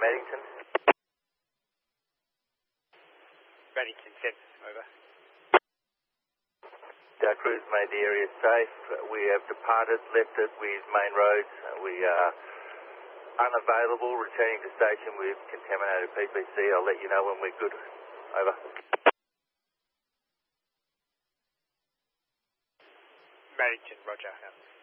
Maddington. Maddington 10, over. Our crews made the area safe. We have departed, left it with main roads. We are unavailable, returning to station with contaminated PPC. I'll let you know when we're good. Over. Maddington, roger.